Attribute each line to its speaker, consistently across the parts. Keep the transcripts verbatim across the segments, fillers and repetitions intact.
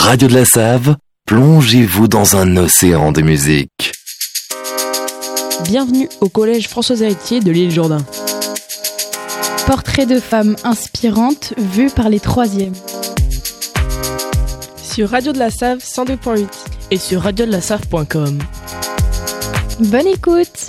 Speaker 1: Radio de la Save, plongez-vous dans un océan de musique.
Speaker 2: Bienvenue au collège François-Héritier de l'île Jourdain.
Speaker 3: Portrait de femmes inspirantes vues par les troisièmes.
Speaker 2: Sur Radio de la Save cent deux point huit et sur radio de la save point com.
Speaker 3: Bonne écoute!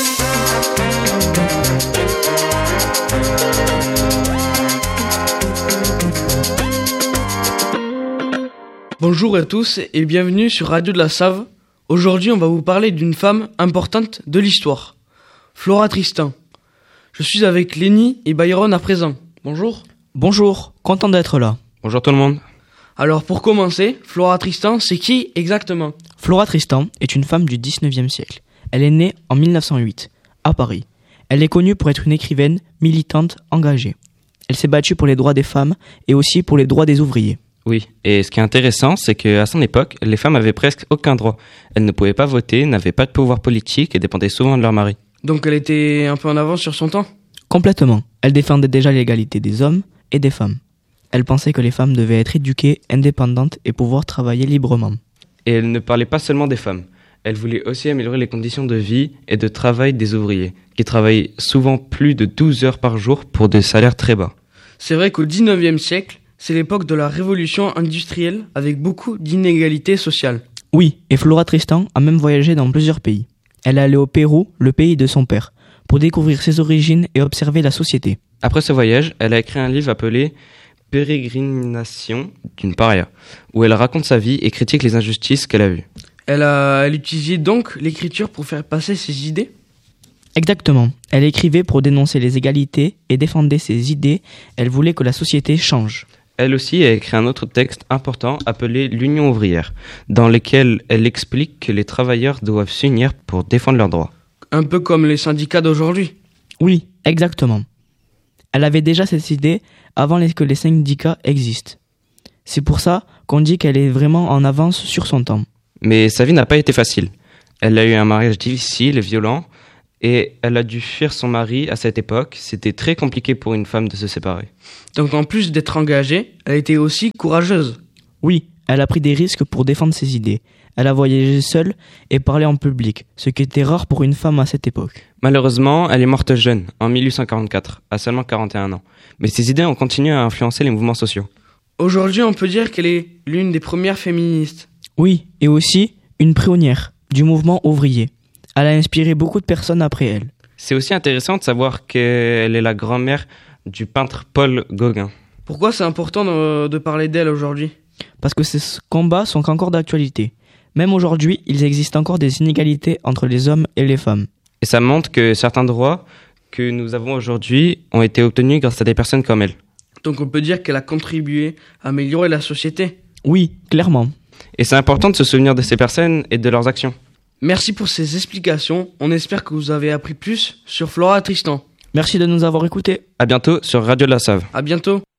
Speaker 2: Bonjour à tous et bienvenue sur Radio de la Save. Aujourd'hui, on va vous parler d'une femme importante de l'histoire, Flora Tristan. Je suis avec Lénie et Byron à présent. Bonjour.
Speaker 4: Bonjour, content d'être là.
Speaker 5: Bonjour tout le monde.
Speaker 2: Alors pour commencer, Flora Tristan, c'est qui exactement ?
Speaker 4: Flora Tristan est une femme du dix-neuvième siècle. Elle est née en mille neuf cent huit, à Paris. Elle est connue pour être une écrivaine, militante, engagée. Elle s'est battue pour les droits des femmes et aussi pour les droits des ouvriers.
Speaker 5: Oui, et ce qui est intéressant, c'est qu'à son époque, les femmes avaient presque aucun droit. Elles ne pouvaient pas voter, n'avaient pas de pouvoir politique et dépendaient souvent de leur mari.
Speaker 2: Donc elle était un peu en avance sur son temps ?
Speaker 4: Complètement. Elle défendait déjà l'égalité des hommes et des femmes. Elle pensait que les femmes devaient être éduquées, indépendantes et pouvoir travailler librement.
Speaker 5: Et elle ne parlait pas seulement des femmes. Elle voulait aussi améliorer les conditions de vie et de travail des ouvriers, qui travaillaient souvent plus de douze heures par jour pour des salaires très bas.
Speaker 2: C'est vrai qu'au dix-neuvième siècle, c'est l'époque de la révolution industrielle avec beaucoup d'inégalités sociales.
Speaker 4: Oui, et Flora Tristan a même voyagé dans plusieurs pays. Elle est allée au Pérou, le pays de son père, pour découvrir ses origines et observer la société.
Speaker 5: Après ce voyage, elle a écrit un livre appelé « Pérégrination d'une paria », où elle raconte sa vie et critique les injustices qu'elle a vues.
Speaker 2: Elle a elle utilisait donc l'écriture pour faire passer ses idées ?
Speaker 4: Exactement. Elle écrivait pour dénoncer les égalités et défendait ses idées. Elle voulait que la société change.
Speaker 5: Elle aussi a écrit un autre texte important appelé l'Union ouvrière, dans lequel elle explique que les travailleurs doivent s'unir pour défendre leurs droits.
Speaker 2: Un peu comme les syndicats d'aujourd'hui.
Speaker 4: Oui, exactement. Elle avait déjà cette idée avant que les syndicats existent. C'est pour ça qu'on dit qu'elle est vraiment en avance sur son temps.
Speaker 5: Mais sa vie n'a pas été facile. Elle a eu un mariage difficile et violent, et elle a dû fuir son mari à cette époque. C'était très compliqué pour une femme de se séparer.
Speaker 2: Donc en plus d'être engagée, elle était aussi courageuse.
Speaker 4: Oui, elle a pris des risques pour défendre ses idées. Elle a voyagé seule et parlé en public, ce qui était rare pour une femme à cette époque.
Speaker 5: Malheureusement, elle est morte jeune, en mille huit cent quarante-quatre, à seulement quarante et un ans. Mais ses idées ont continué à influencer les mouvements sociaux.
Speaker 2: Aujourd'hui, on peut dire qu'elle est l'une des premières féministes.
Speaker 4: Oui, et aussi une pionnière du mouvement ouvrier. Elle a inspiré beaucoup de personnes après elle.
Speaker 5: C'est aussi intéressant de savoir qu'elle est la grand-mère du peintre Paul Gauguin.
Speaker 2: Pourquoi c'est important de, de parler d'elle aujourd'hui ?
Speaker 4: Parce que ces combats sont encore d'actualité. Même aujourd'hui, il existe encore des inégalités entre les hommes et les femmes.
Speaker 5: Et ça montre que certains droits que nous avons aujourd'hui ont été obtenus grâce à des personnes comme elle.
Speaker 2: Donc on peut dire qu'elle a contribué à améliorer la société ?
Speaker 4: Oui, clairement.
Speaker 5: Et c'est important de se souvenir de ces personnes et de leurs actions.
Speaker 2: Merci pour ces explications. On espère que vous avez appris plus sur Flora Tristan.
Speaker 4: Merci de nous avoir écoutés.
Speaker 5: À bientôt sur Radio de la Save.
Speaker 2: À bientôt.